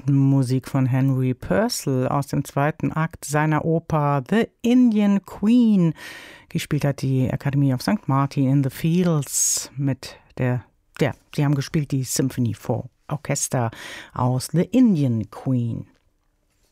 Musik von Henry Purcell aus dem zweiten Akt seiner Oper The Indian Queen. Gespielt hat die Academy of St. Martin in the Fields sie haben gespielt die Symphony for Orchester aus The Indian Queen.